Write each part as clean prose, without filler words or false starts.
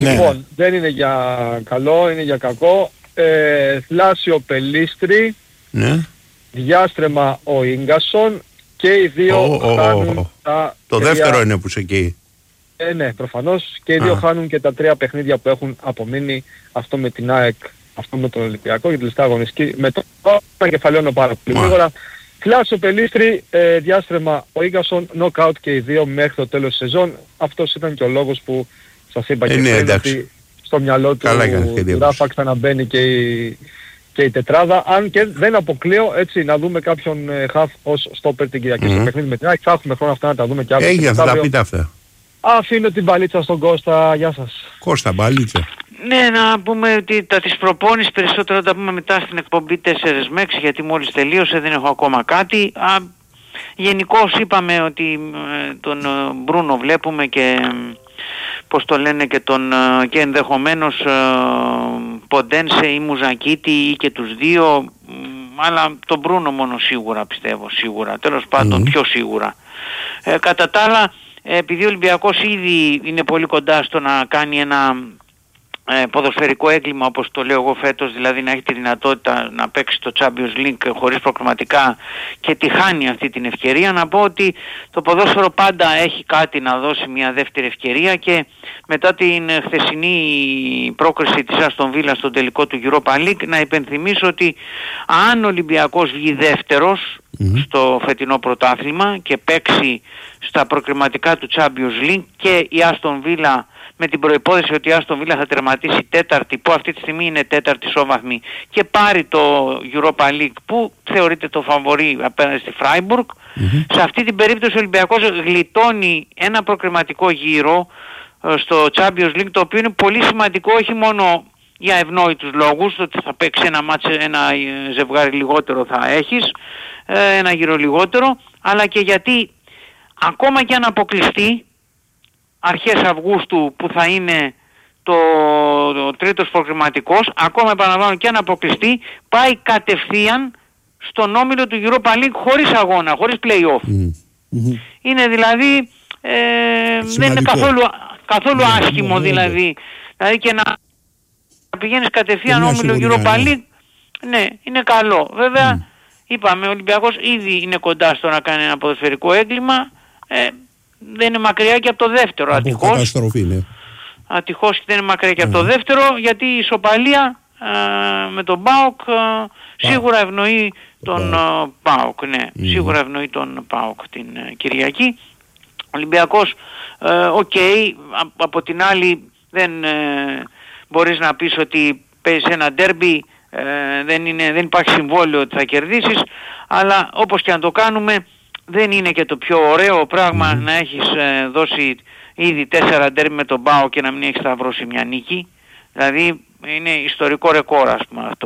Λοιπόν, δεν είναι για καλό, είναι για κακό. Θλάσσιο Πελίστρι, διάστρεμα ο Ίγκασον και οι δύο χάνουν τα Το δεύτερο είναι που είσαι εκεί. Ναι, προφανώς και οι δύο χάνουν και τα 3 παιχνίδια που έχουν απομείνει, αυτό με την ΑΕΚ, αυτό με τον Ολυμπιακό για τη ληστά αγωνιστική, με το κεφαλαιώνω πάρα πολύ γρήγορα. Θλάσσιο Πελίστρι, διάστρεμα ο Ίγκασον, νοκάουτ και οι δύο μέχρι το τέλος της σεζόν. Αυτός ήταν και ο λόγος που σας είπα και πριν ότι στο μυαλό του Ράφα ξαναμπαίνει και η τετράδα. Αν και δεν αποκλείω έτσι να δούμε κάποιον χαφ ως στόπερ την Κυριακή στο παιχνίδι με την ΑΕΚ. Θα έχουμε χρόνο αυτά να τα δούμε και αύριο. Έγινε, θα τα πείτε αυτά. Αφήνω την μπαλίτσα στον Κώστα. Γεια σας. Κώστα, μπαλίτσα. Ναι, να πούμε ότι τα της προπόνησης περισσότερο τα πούμε μετά στην εκπομπή 4 με 6, γιατί μόλις τελείωσε, δεν έχω ακόμα κάτι. Γενικώς είπαμε ότι τον Μπρούνο βλέπουμε και πώς το λένε και ενδεχομένως Ποντένσε ή Μουζακίτη ή και τους δύο, αλλά τον Μπρούνο μόνο σίγουρα πιστεύω, τέλος πάντων πιο σίγουρα. Κατά τα άλλα, επειδή ο Ολυμπιακός ήδη είναι πολύ κοντά στο να κάνει ένα ποδοσφαιρικό έγκλημα, όπως το λέω εγώ φέτος, δηλαδή να έχει τη δυνατότητα να παίξει το Champions League χωρίς προκριματικά και τη χάνει αυτή την ευκαιρία, να πω ότι το ποδόσφαιρο πάντα έχει κάτι να δώσει μια δεύτερη ευκαιρία, και μετά την χθεσινή πρόκριση της Άστον Βίλα στον τελικό του Europa League, να υπενθυμίσω ότι αν ο Ολυμπιακός βγει δεύτερος στο φετινό πρωτάθλημα και παίξει στα προκριματικά του Champions League και η Άστον Βίλα, με την προϋπόθεση ότι η Άστον Βίλα θα τερματίσει τέταρτη, που αυτή τη στιγμή είναι τέταρτη ισόβαθμη, και πάρει το Europa League που θεωρείται το φαβορί απέναντι στη Φράιμπουργκ, σε αυτή την περίπτωση ο Ολυμπιακός γλιτώνει ένα προκριματικό γύρο στο Champions League, το οποίο είναι πολύ σημαντικό όχι μόνο για ευνόητους λόγους, ότι θα παίξει ένα ζευγάρι λιγότερο θα έχεις, ένα γύρο λιγότερο, αλλά και γιατί ακόμα και αν αποκλειστεί αρχές Αυγούστου, που θα είναι το τρίτος προκριματικός, ακόμα επαναλαμβάνω και αν αποκλειστεί, πάει κατευθείαν στον όμιλο του Europa League χωρίς αγώνα, χωρίς play-off. Είναι δηλαδή δεν είναι καθόλου άσχημο δηλαδή και να πηγαίνεις κατευθείαν όμιλο Europa League, ναι, είναι καλό. Βέβαια είπαμε, ο Ολυμπιακός ήδη είναι κοντά στο να κάνει ένα ποδοσφαιρικό έγκλημα, δεν είναι μακριά και από το δεύτερο, ατυχώς. Ατυχώς δεν είναι μακριά και από το δεύτερο, γιατί η ισοπαλία με τον ΠΑΟΚ σίγουρα ευνοεί τον ΠΑΟΚ, σίγουρα ευνοεί τον ΠΑΟΚ την Κυριακή. Ο Ολυμπιακός, από την άλλη δεν μπορείς να πεις ότι παίζεις ένα ντέρμπι, δεν υπάρχει συμβόλαιο ότι θα κερδίσεις, αλλά όπως και αν το κάνουμε, δεν είναι και το πιο ωραίο πράγμα να έχεις δώσει ήδη 4 ντέρμπι με τον ΠΑΟΚ και να μην έχεις σταυρώσει μια νίκη. Δηλαδή είναι ιστορικό ρεκόρ, ας πούμε, αυτό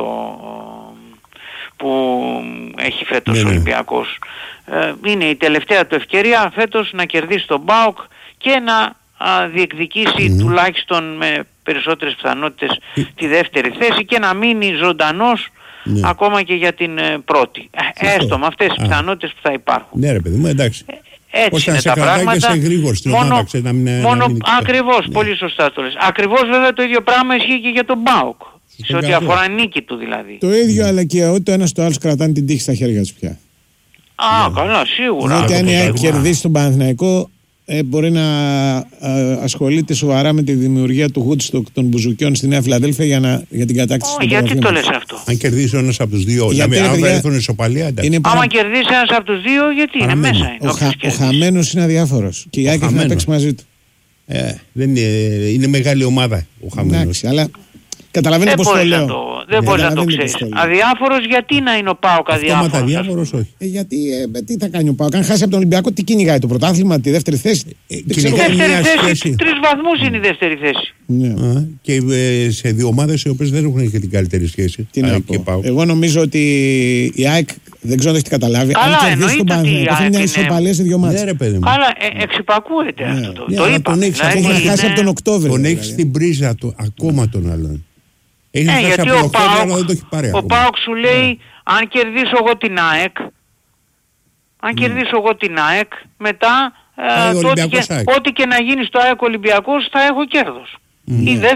που έχει φέτος ο Ολυμπιακός. Είναι η τελευταία του ευκαιρία φέτος να κερδίσει τον ΠΑΟΚ και να διεκδικήσει τουλάχιστον με περισσότερες πιθανότητες τη δεύτερη θέση και να μείνει ζωντανός ακόμα και για την πρώτη. Έστω με αυτές τις πιθανότητες που θα υπάρχουν. Ναι ρε παιδί μου, εντάξει. Έτσι είναι τα πράγματα. Ακριβώς, πολύ σωστά το λες. Ακριβώς βέβαια το ίδιο πράγμα ισχύει και για τον ΠΑΟΚ, σε ό,τι αφορά νίκη του δηλαδή. Το ίδιο, αλλά και ότι το ένας το άλλος κρατάνε την τύχη στα χέρια τους πια. Καλά, σίγουρα. Γιατί αν έχει κερδίσει τον Παναθηναϊκό, μπορεί να ασχολείται σοβαρά με τη δημιουργία του Woodstock των Μπουζουκιών στη Νέα Φιλαδέλφια για την κατάκτηση του γιατί το λες αυτό? Αν κερδίσει ένας από τους δύο, δηλαδή αν βρεθούν ισοπαλία, άμα κερδίσει ένας από τους δύο, γιατί είναι μέσα. Ο χαμένος είναι αδιάφορος και η ΑΕΚ έχει να παίξει μαζί του. Είναι μεγάλη ομάδα ο χαμένος. Εντάξει, αλλά καταλαβαίνετε πώς το λέω. Δεν μπορείς να το ξέρεις. Αδιάφορος, γιατί να είναι ο ΠΑΟΚ αδιάφορος? Αδιάφορος όχι. Γιατί τι θα κάνει ο ΠΑΟΚ? Αν χάσει από τον Ολυμπιακό, τι κυνηγάει? Το πρωτάθλημα, τη δεύτερη θέση? Κυνηγάει μια θέση. 3 βαθμούς είναι η δεύτερη θέση. Και σε δύο ομάδες οι οποίες δεν έχουν και την καλύτερη σχέση. Εγώ νομίζω ότι η ΑΕΚ, δεν ξέρω αν έχετε καταλάβει, αν κερδίσει τον Παναθηναϊκό, θα είναι μια ισοπαλία σε δύο μάτς. Αλλά εξυπακούεται αυτό. Το είπα. Έχει χάσει από τον Οκτώβριο. Τον έχει στην πρίζα του ακόμα τον άλλον. Γιατί ο ΠΑΟΚ σου λέει, αν κερδίσω εγώ την ΑΕΚ, μετά ό,τι και να γίνει στο ΑΕΚ Ολυμπιακός θα έχω κέρδος. Η